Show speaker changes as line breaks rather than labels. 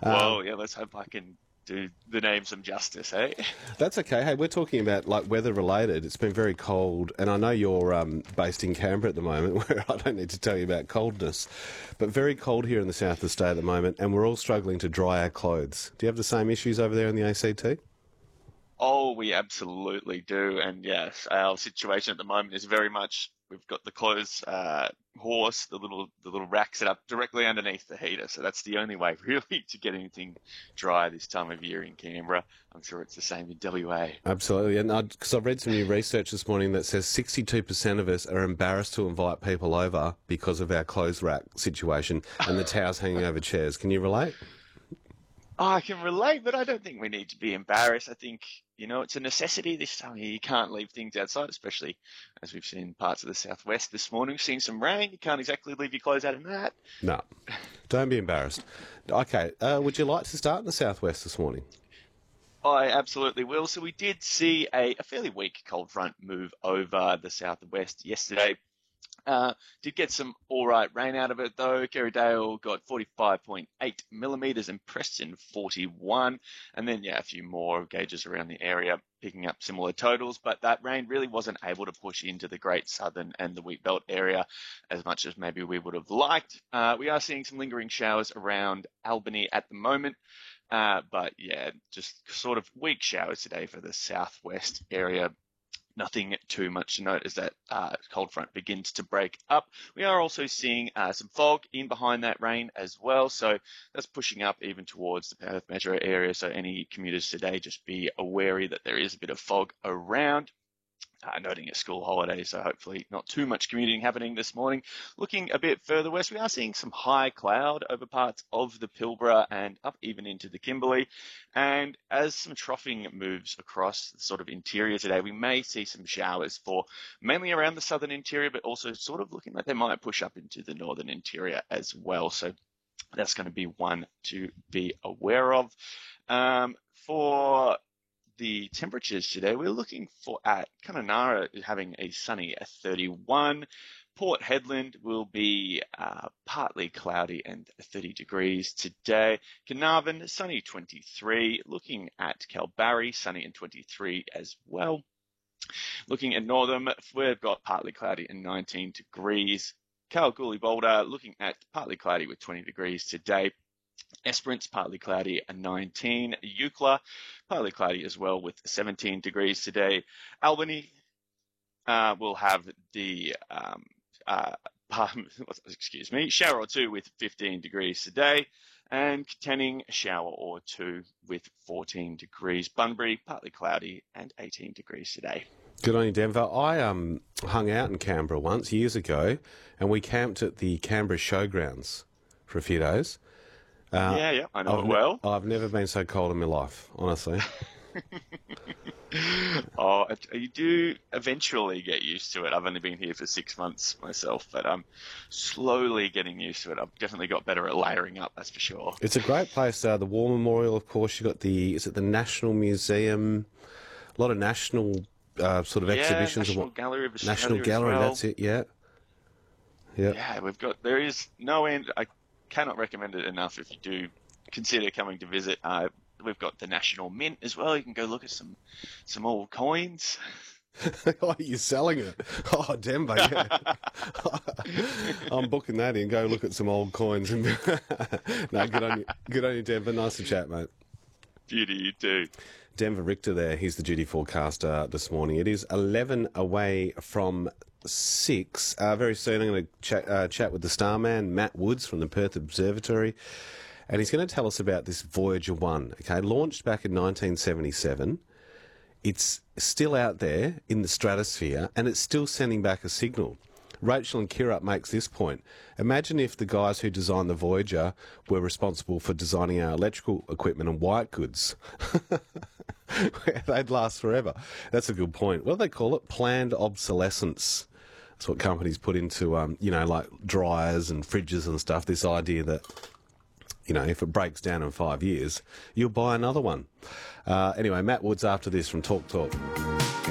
Well, yeah, let's hope I can do the name some justice, eh?
That's okay. Hey, we're talking about like weather related. It's been very cold, and I know you're based in Canberra at the moment, where I don't need to tell you about coldness, but very cold here in the south of the state at the moment, and we're all struggling to dry our clothes. Do you have the same issues over there in the ACT?
Oh, we absolutely do. And yes, our situation at the moment is very much we've got the clothes horse, the little rack set up directly underneath the heater. So that's the only way really to get anything dry this time of year in Canberra. I'm sure it's the same in WA.
Absolutely, and because I've read some new research this morning that says 62% of us are embarrassed to invite people over because of our clothes rack situation and the towels hanging over chairs. Can you relate?
Oh, I can relate, but I don't think we need to be embarrassed. I think, it's a necessity this time of year. You can't leave things outside, especially as we've seen parts of the southwest this morning. We've seen some rain. You can't exactly leave your clothes out in that.
No, don't be embarrassed. Okay, would you like to start in the southwest this morning?
I absolutely will. So we did see a fairly weak cold front move over the southwest yesterday. Did get some all right rain out of it though. Kerrydale got 45.8 millimetres and Preston 41. And then, a few more gauges around the area picking up similar totals. But that rain really wasn't able to push into the Great Southern and the Wheatbelt area as much as maybe we would have liked. We are seeing some lingering showers around Albany at the moment. But just sort of weak showers today for the southwest area. Nothing too much to note as that cold front begins to break up. We are also seeing some fog in behind that rain as well. So that's pushing up even towards the Perth metro area. So any commuters today, just be wary that there is a bit of fog around. Noting a school holiday, so hopefully not too much commuting happening this morning. Looking a bit further west, we are seeing some high cloud over parts of the Pilbara and up even into the Kimberley. And as some troughing moves across the sort of interior today, we may see some showers for mainly around the southern interior, but also sort of looking like they might push up into the northern interior as well. So that's going to be one to be aware of. For the temperatures today, we're looking for at Kununurra having a sunny 31. Port Hedland will be partly cloudy and 30 degrees today. Carnarvon, sunny 23. Looking at Kalbarri, sunny and 23 as well. Looking at Northam, we've got partly cloudy and 19 degrees. Kalgoorlie Boulder, looking at partly cloudy with 20 degrees today. Esperance, partly cloudy and 19. Eucla, partly cloudy as well with 17 degrees today. Albany will have the shower or two with 15 degrees today. And Canning, shower or two with 14 degrees. Bunbury, partly cloudy and 18 degrees today.
Good on you, Denver. I hung out in Canberra once, years ago, and we camped at the Canberra Showgrounds for a few days.
I know it well.
I've never been so cold in my life, honestly.
Oh, you do eventually get used to it. I've only been here for 6 months myself, but I'm slowly getting used to it. I've definitely got better at layering up, that's for sure.
It's a great place. The War Memorial, of course. You've got is it the National Museum? A lot of national sort of exhibitions.
National Gallery of Australia.
National Gallery,
as well.
That's it, yeah.
Yeah, there is no end. I cannot recommend it enough if you do consider coming to visit. We've got the National Mint as well. You can go look at some old coins.
Oh, you're selling it. Oh, Denver, yeah. I'm booking that in. Go look at some old coins. No, good on you. Good on you, Denver. Nice to chat, mate.
Beauty, you too.
Denver Richter there. He's the duty forecaster this morning. It is 11 away from 6. Very soon I'm going to chat with the starman, Matt Woods from the Perth Observatory. And he's going to tell us about this Voyager 1, okay, launched back in 1977. It's still out there in the stratosphere, and it's still sending back a signal. Rachel and Kirrup makes this point. Imagine if the guys who designed the Voyager were responsible for designing our electrical equipment and white goods. They'd last forever. That's a good point. What do they call it? Planned obsolescence. That's what companies put into, like dryers and fridges and stuff, this idea that if it breaks down in 5 years, you'll buy another one. Anyway, Matt Woods after this from Talk Talk.